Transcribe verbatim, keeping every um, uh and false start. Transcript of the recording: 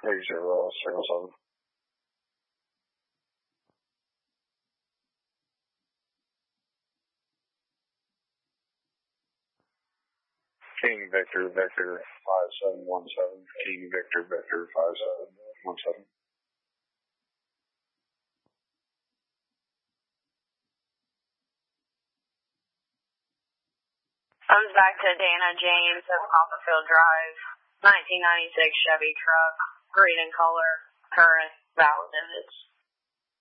eight zero zero seven. King Victor Victor five seven one seven. King Victor Victor five seven one seven. Comes back to Dana James at Copperfield Drive, nineteen ninety-six Chevy truck, green in color, current, valid digits.